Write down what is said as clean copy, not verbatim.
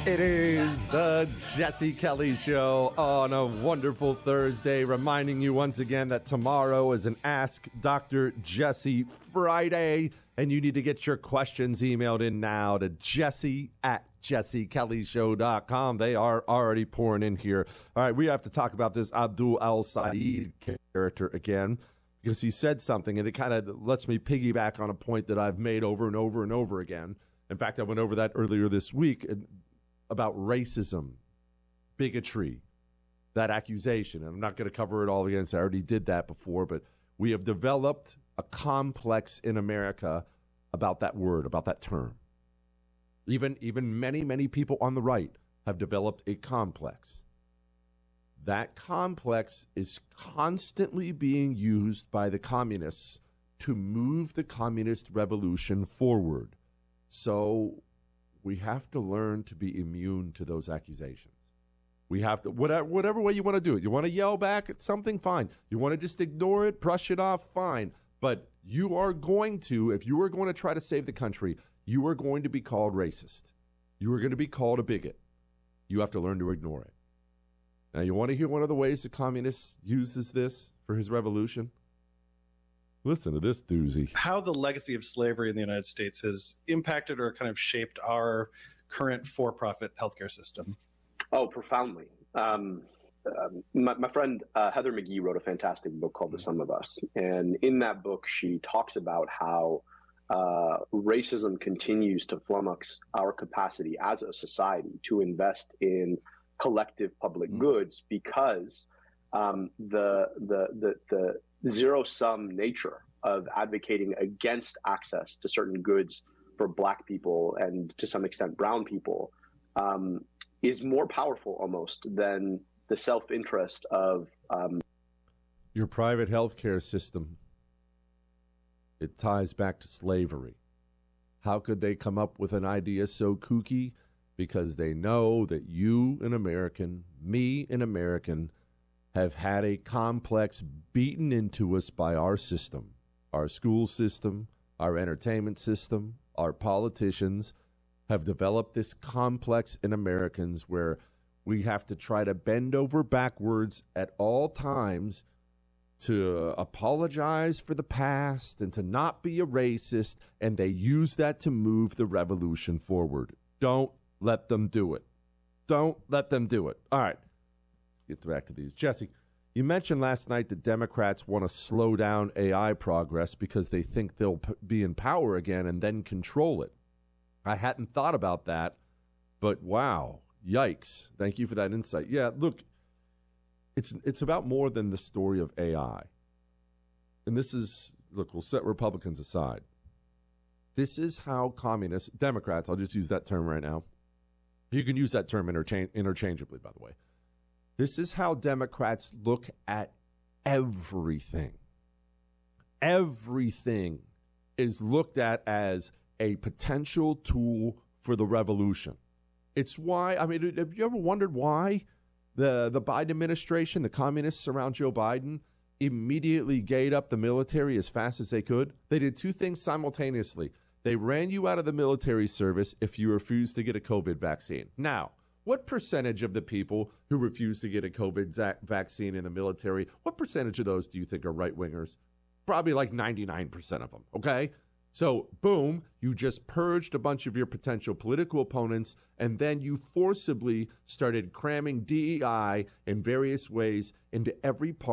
It is the Jesse Kelly Show on a wonderful Thursday, reminding you once again that tomorrow is an Ask Dr. Jesse Friday, and you need to get your questions emailed in now to jesse@jessekellyshow.com. They are already pouring in here. All right, we have to talk about this Abdul El-Sayed character again, because he said something, and it kind of lets me piggyback on a point that I've made over and over and over again. In fact, I went over that earlier this week about racism, bigotry, that accusation. And I'm not going to cover it all again, so I already did that before, but we have developed a complex in America about that word, about that term. Even many, many people on the right have developed a complex. That complex is constantly being used by the communists to move the communist revolution forward. So we have to learn to be immune to those accusations. We have to, whatever way you want to do it. You want to yell back at something, fine. You want to just ignore it, brush it off, fine. But you are going to, if you are going to try to save the country, you are going to be called racist. You are going to be called a bigot. You have to learn to ignore it. Now, you want to hear one of the ways the communist uses this for his revolution? Listen to this doozy. How the legacy of slavery in the United States has impacted or kind of shaped our current for-profit healthcare system. Oh, profoundly. My friend Heather McGhee wrote a fantastic book called The Sum of Us. And in that book, she talks about how racism continues to flummox our capacity as a society to invest in collective public goods because the zero-sum nature of advocating against access to certain goods for Black people and to some extent brown people is more powerful almost than the self-interest of your private healthcare system. It ties back to slavery. How could they come up with an idea so kooky? Because they know that you, an American, me, an American, have had a complex beaten into us by our system, our school system, our entertainment system, our politicians have developed this complex in Americans where we have to try to bend over backwards at all times to apologize for the past and to not be a racist, and they use that to move the revolution forward. Don't let them do it. Don't let them do it. All right. Get back to these. Jesse, you mentioned last night that Democrats want to slow down AI progress because they think they'll be in power again and then control it. I hadn't thought about that, but wow, yikes. Thank you for that insight. Yeah, look, it's about more than the story of AI. And this is, look, we'll set Republicans aside. This is how communists, Democrats, I'll just use that term right now. You can use that term interchangeably, by the way. This is how Democrats look at everything. Everything is looked at as a potential tool for the revolution. It's why, I mean, have you ever wondered why the Biden administration, the communists around Joe Biden, immediately gate up the military as fast as they could? They did two things simultaneously. They ran you out of the military service if you refused to get a COVID vaccine. Now, what percentage of the people who refuse to get a COVID vaccine in the military, what percentage of those do you think are right-wingers? Probably like 99% of them, okay? So, boom, you just purged a bunch of your potential political opponents, and then you forcibly started cramming DEI in various ways into every part